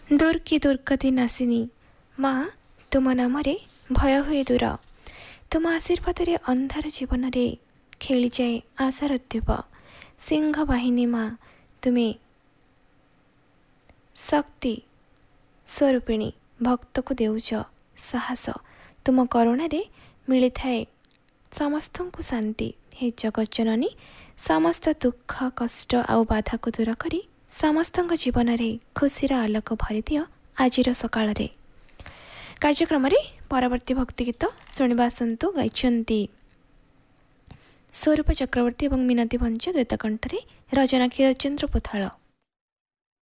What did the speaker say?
ଦୁର୍କି ଦୁର୍ଗତି ନାସିନୀ ମା ତୁମ ନାମରେ ଭୟ ହୁଏ ଦୂର। ତୁମ ଆଶୀର୍ବାଦରେ ଅନ୍ଧାର ଜୀବନରେ ଖେଳିଯାଏ ଆଶାର ଦ୍ୱୀପ। ସିଂହ ବାହିନୀ ମା ତୁମେ ଶକ୍ତି ସ୍ୱରୂପିଣୀ, ଭକ୍ତକୁ ଦେଉଛ ସାହସ। ତୁମ କରୁଣାରେ ମିଳିଥାଏ ସମସ୍ତଙ୍କୁ ଶାନ୍ତି। ହେ ଜଗଜ୍ଜନନୀ, ସମସ୍ତ ଦୁଃଖ କଷ୍ଟ ଆଉ ବାଧାକୁ ଦୂର କରି ସମସ୍ତଙ୍କ ଜୀବନରେ ଖୁସିର ଆଲୋକ ଭରିଦିଅ ଆଜିର ସକାଳରେ। କାର୍ଯ୍ୟକ୍ରମରେ ପରବର୍ତ୍ତୀ ଭକ୍ତି ଗୀତ ଶୁଣିବା ଆସନ୍ତୁ। ଗାଇଛନ୍ତି ସ୍ୱରୂପ ଚକ୍ରବର୍ତ୍ତୀ ଏବଂ ମିନତୀ ଭଞ୍ଜ, ଦ୍ୱୈତ କଣ୍ଠରେ ରଚନା କ୍ଷୀରଚନ୍ଦ୍ର ପୋଥାଳ।